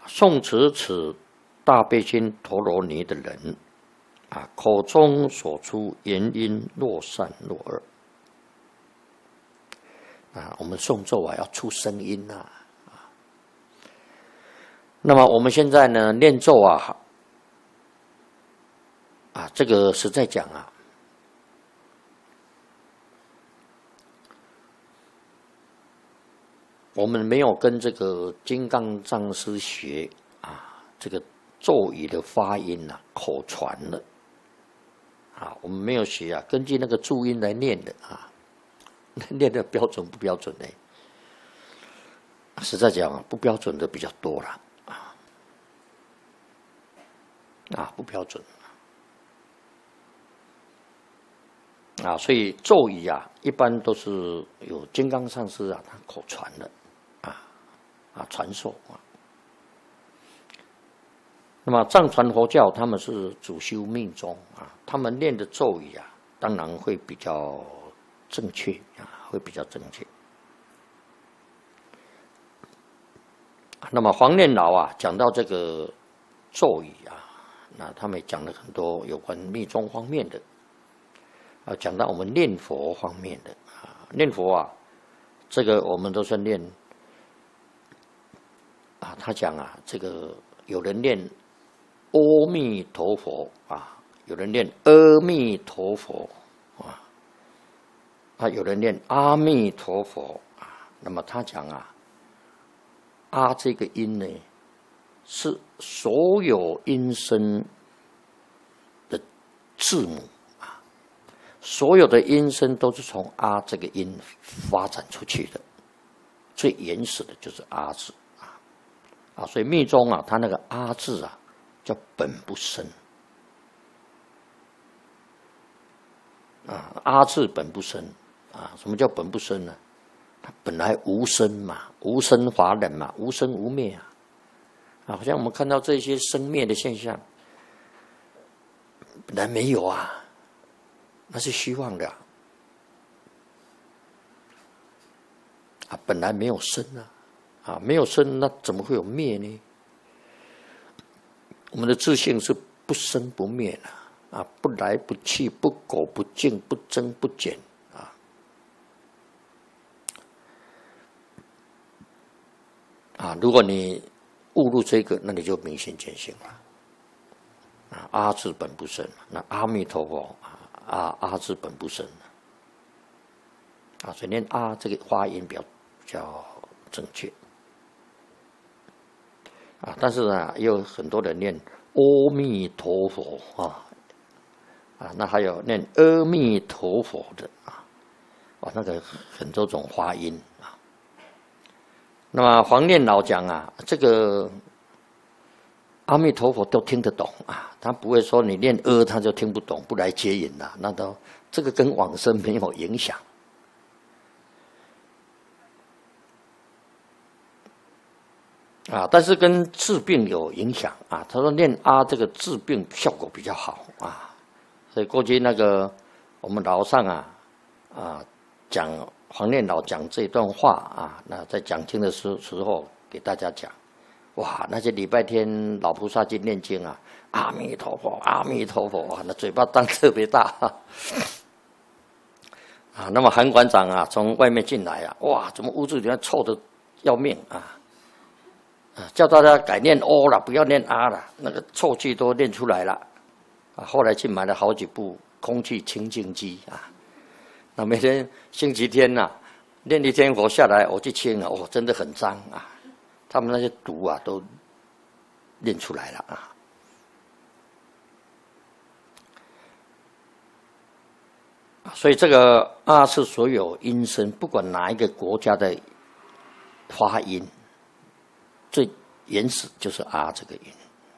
诵持此大悲心陀罗尼的人啊，口中所出言音若善若恶啊，我们诵咒啊要出声音啊。那么我们现在呢念咒啊，这个实在讲啊，我们没有跟这个金刚藏师学啊，这个咒语的发音啊，口传的啊，我们没有学啊，根据那个注音来念的啊，念的标准不标准呢？实在讲啊，不标准的比较多了啊，不标准啊，所以咒语啊，一般都是有金刚上师啊，他口传的传授啊。那么藏传佛教他们是主修密宗啊，他们念的咒语啊，当然会比较正确啊，会比较正确。那么黄念老啊，讲到这个咒语啊，那他们也讲了很多有关密宗方面的啊，讲到我们念佛方面的啊，念佛啊，这个我们都是念啊，他讲啊，这个有人念阿弥陀佛啊，有人念阿弥陀佛有人念阿弥陀佛啊。那么他讲啊，阿这个音呢，是所有音声的字母啊，所有的音声都是从阿这个音发展出去的，最原始的就是阿字啊，所以密宗啊，它那个阿字啊，叫本不生啊，阿字本不生啊，什么叫本不生呢？它本来无生嘛，无生法忍嘛，无生无灭啊，好像我们看到这些生灭的现象，本来没有啊，那是虚妄的啊，本来没有生啊，没有生，那怎么会有灭呢？我们的自性是不生不灭的啊，不来不去，不垢不净，不增不减啊。如果你误入这个，那你就明心见性了啊。阿字本不生，那阿弥陀佛阿字本不生啊，所以念阿这个发音比较正确啊。但是呢，也有很多人念阿弥陀佛那还有念阿弥陀佛的那个很多种发音啊。那么黄念老讲啊，这个阿弥陀佛都听得懂啊，他不会说你念他就听不懂，不来接引了，那都这个跟往生没有影响啊，但是跟治病有影响啊。他说念阿这个治病效果比较好啊，所以过去那个我们老上讲黄念老讲这段话啊，那在讲经的时候给大家讲，哇，那些礼拜天老菩萨去念经啊，阿弥陀佛，阿弥陀佛那嘴巴张特别大啊。那么韩馆长啊，从外面进来啊，哇，怎么屋子里面臭得要命叫大家改念哦了，不要念啊了，那个臭气都念出来了后来去买了好几部空气清净机那每天星期天念一天佛下来，我去清真的很脏他们那些毒都念出来了所以这个阿是所有音声，不管哪一个国家的发音，最原始就是阿这个音。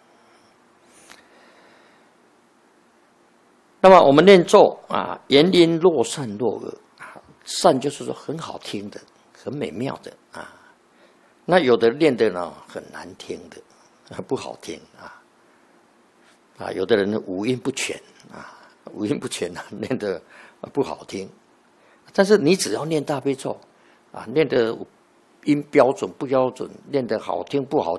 那么我们念咒言音若善若恶善就是说很好听的，很美妙的那有的念的呢很难听的不好听有的人五音不全五音不全念的不好听。但是你只要念大悲咒念的音标准不标准，念的好听不好